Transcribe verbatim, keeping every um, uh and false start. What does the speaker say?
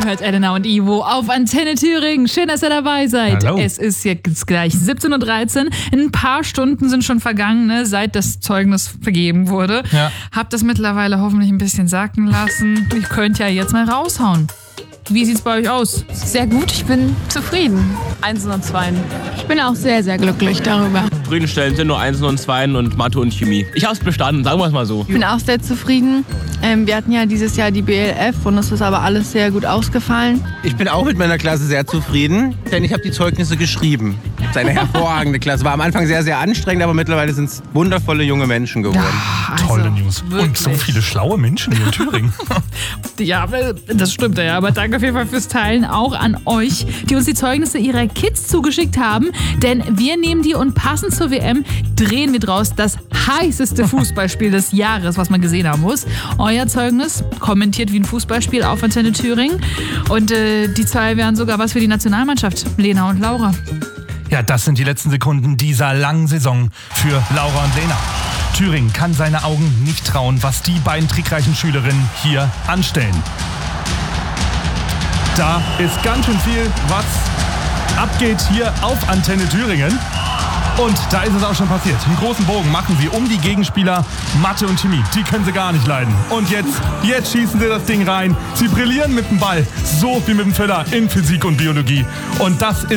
Ihr hört Elena und Ivo auf Antenne Thüringen. Schön, dass ihr dabei seid. Hallo. Es ist jetzt gleich siebzehn Uhr dreizehn. Ein paar Stunden sind schon vergangen, ne, seit das Zeugnis vergeben wurde. Ja. Habt das mittlerweile hoffentlich ein bisschen sacken lassen. Ihr könnt ja jetzt mal raushauen. Wie sieht's bei euch aus? Sehr gut, ich bin zufrieden. Einsen und Zweien. Ich bin auch sehr, sehr glücklich darüber. Zufriedenstellend sind nur Einsen und Zweien und Mathe und Chemie. Ich hab's bestanden, sagen wir es mal so. Ich bin auch sehr zufrieden. Ähm, wir hatten ja dieses Jahr die B L F und es ist aber alles sehr gut ausgefallen. Ich bin auch mit meiner Klasse sehr zufrieden, denn ich habe die Zeugnisse geschrieben. Es ist eine hervorragende Klasse. War am Anfang sehr, sehr anstrengend, aber mittlerweile sind es wundervolle junge Menschen geworden. Also, Tolle News. wirklich. Und so viele schlaue Menschen hier in Thüringen. Ja, das stimmt ja. Aber danke auf jeden Fall fürs Teilen auch an euch, die uns die Zeugnisse ihrer Kids zugeschickt haben. Denn wir nehmen die und passend zur W M drehen wir draus das heißeste Fußballspiel des Jahres, was man gesehen haben muss. Euer Zeugnis kommentiert wie ein Fußballspiel auf Antenne Thüringen. Und äh, die zwei wären sogar was für die Nationalmannschaft, Lena und Laura. Ja, das sind die letzten Sekunden dieser langen Saison für Laura und Lena. Thüringen kann seine Augen nicht trauen, was die beiden trickreichen Schülerinnen hier anstellen. Da ist ganz schön viel, was abgeht hier auf Antenne Thüringen. Und da ist es auch schon passiert. Einen großen Bogen machen sie um die Gegenspieler Mathe und Chemie. Die können sie gar nicht leiden. Und jetzt, jetzt schießen sie das Ding rein. Sie brillieren mit dem Ball, so wie mit dem Füller in Physik und Biologie. Und das ist